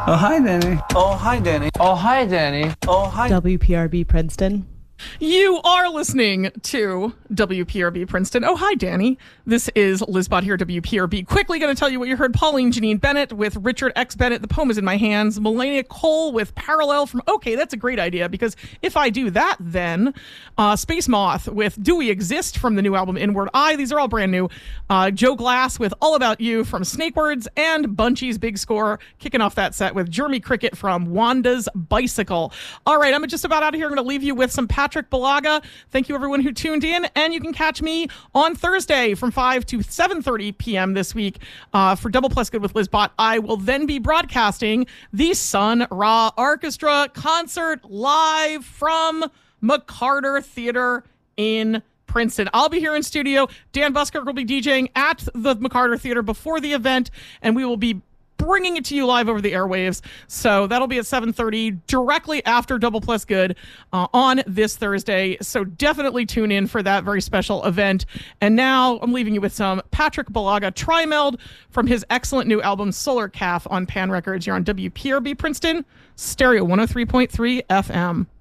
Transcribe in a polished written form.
Oh, hi, Danny. Oh, hi, Danny. Oh, hi, Danny. Oh, hi. WPRB Princeton. You are listening to WPRB Princeton. Oh, hi, Danny. This is Liz Bott here, WPRB. Quickly going to tell you what you heard. Pauline Janine Bennett with Richard X. Bennett. The poem is in my hands. Melania Cole with Parallel from OK, that's a great idea, because if I do that, then Space Moth with Do We Exist from the new album Inward Eye. These are all brand new. Joe Glass with All About You from Snake Words, and Bunchy's Big Score kicking off that set with Jeremy Cricket from Wanda's Bicycle. All right, I'm just about out of here. I'm going to leave you with some Patrick Balaga. Thank you, everyone who tuned in, and you can catch me on Thursday from 5 to 7:30 p.m. this week for Double Plus Good with Liz Bott. I will then be broadcasting the Sun Ra Orchestra concert live from McCarter Theater in Princeton. I'll be here in studio. Dan Buskirk will be DJing at the McCarter Theater before the event, and we will be bringing it to you live over the airwaves. So that'll be at 7:30 directly after Double Plus Good on this Thursday. So definitely tune in for that very special event. And now I'm leaving you with some Patrick Balaga Trimeld from his excellent new album Solar Calf on Pan Records. You're on WPRB Princeton, Stereo 103.3 FM.